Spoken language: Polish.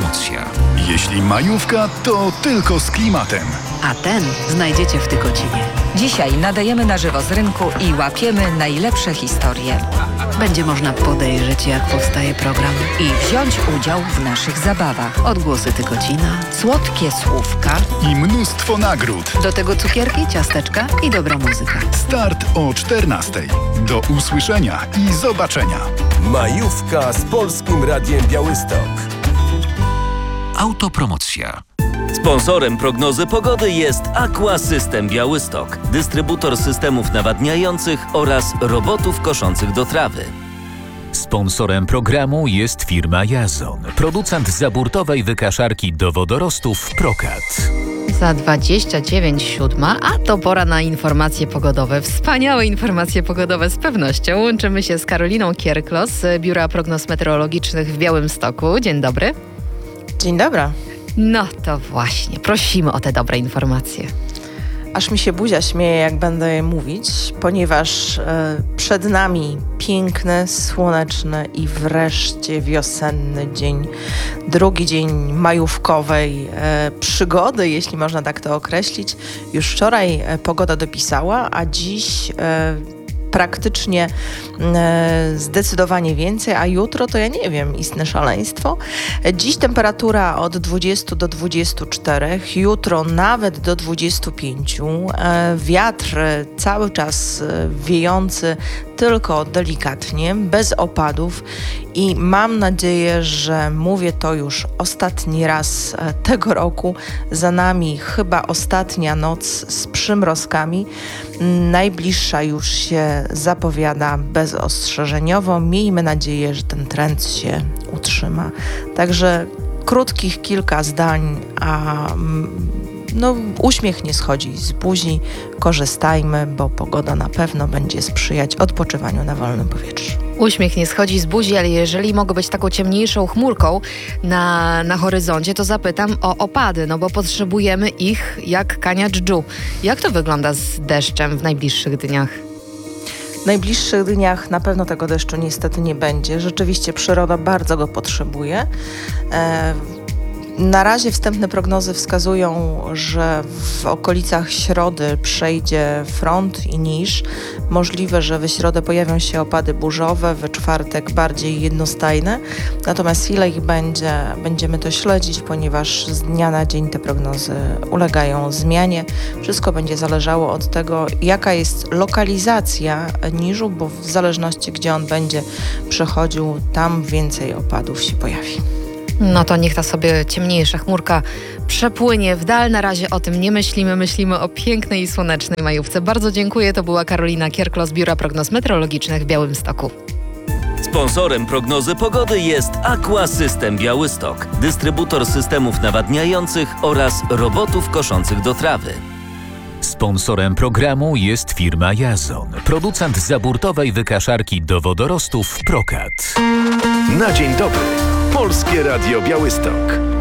Autopromocja. Jeśli majówka, to tylko z klimatem. A ten znajdziecie w Tykocinie. Dzisiaj nadajemy na żywo z rynku i łapiemy najlepsze historie. Będzie można podejrzeć, jak powstaje program. I wziąć udział w naszych zabawach. Odgłosy Tykocina. Słodkie słówka. I mnóstwo nagród. Do tego cukierki, ciasteczka i dobra muzyka. Start o 14:00. Do usłyszenia i zobaczenia. Majówka z Polskim Radiem Białystok. Autopromocja. Sponsorem prognozy pogody jest Aqua System Białystok, dystrybutor systemów nawadniających oraz robotów koszących do trawy. Sponsorem programu jest firma Jazon, producent zaburtowej wykaszarki do wodorostów Prokat. Za 29:07, a to pora na informacje pogodowe. Wspaniałe informacje pogodowe z pewnością. Łączymy się z Karoliną Kierklos z Biura Prognoz Meteorologicznych w Białymstoku. Dzień dobry. Dzień dobry. No to właśnie, prosimy o te dobre informacje. Aż mi się buzia śmieje, jak będę je mówić, ponieważ przed nami piękny, słoneczny i wreszcie wiosenny dzień. Drugi dzień majówkowej przygody, jeśli można tak to określić. Już wczoraj pogoda dopisała, a dziś praktycznie zdecydowanie więcej, a jutro to ja nie wiem, istne szaleństwo. Dziś temperatura od 20 do 24, jutro nawet do 25. Wiatr cały czas wiejący tylko delikatnie, bez opadów i mam nadzieję, że mówię to już ostatni raz tego roku. Za nami chyba ostatnia noc z przymrozkami. Najbliższa już się zapowiada bezostrzeżeniowo. Miejmy nadzieję, że ten trend się utrzyma. Także krótkich kilka zdań, a uśmiech nie schodzi z buzi. Korzystajmy, bo pogoda na pewno będzie sprzyjać odpoczywaniu na wolnym powietrzu. Uśmiech nie schodzi z buzi, ale jeżeli mogę być taką ciemniejszą chmurką na horyzoncie, to zapytam o opady, no bo potrzebujemy ich jak kania dżdżu. Jak to wygląda z deszczem w najbliższych dniach? W najbliższych dniach na pewno tego deszczu niestety nie będzie. Rzeczywiście przyroda bardzo go potrzebuje. Na razie wstępne prognozy wskazują, że w okolicach środy przejdzie front i niż. Możliwe, że w środę pojawią się opady burzowe, we czwartek bardziej jednostajne. Natomiast ile ich będzie, będziemy to śledzić, ponieważ z dnia na dzień te prognozy ulegają zmianie. Wszystko będzie zależało od tego, jaka jest lokalizacja niżu, bo w zależności gdzie on będzie przechodził, tam więcej opadów się pojawi. No to niech ta sobie ciemniejsza chmurka przepłynie w dal. Na razie o tym nie myślimy. Myślimy o pięknej i słonecznej majówce. Bardzo dziękuję. To była Karolina Kierklos z Biura Prognoz Meteorologicznych w Białymstoku. Sponsorem prognozy pogody jest Aqua System Białystok, dystrybutor systemów nawadniających oraz robotów koszących do trawy. Sponsorem programu jest firma Jazon, producent zaburtowej wykaszarki do wodorostów Prokat. Na dzień dobry. Polskie Radio Białystok.